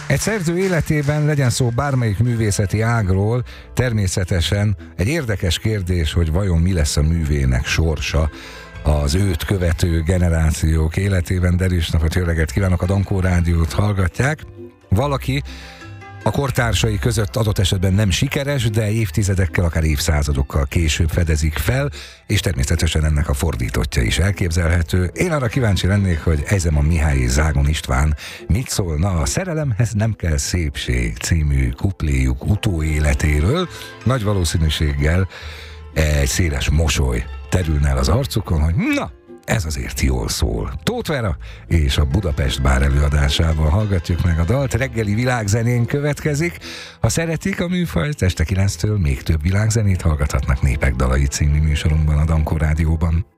Egy szerző életében, legyen szó bármelyik művészeti ágról, természetesen egy érdekes kérdés, hogy vajon mi lesz a művének sorsa az őt követő generációk életében. Derűs napot, jó reggelt kívánok, a Dankó Rádiót hallgatják. Valaki a kortársai között adott esetben nem sikeres, de évtizedekkel, akár évszázadokkal később fedezik fel, és természetesen ennek a fordítottja is elképzelhető. Én arra kíváncsi lennék, hogy Eizema Mihály és Zágon István mit szólna a Szerelemhez nem kell szépség című kupléjuk utóéletéről. Nagy valószínűséggel egy széles mosoly terülne el az arcukon, hogy na, ez azért jól szól. Tóth Vera és a Budapest Bár előadásával hallgatjuk meg a dalt. Reggeli világzenén következik. Ha szeretik a műfajt, este 9-től még több világzenét hallgathatnak Népek Dalai című műsorunkban, a Dankó Rádióban.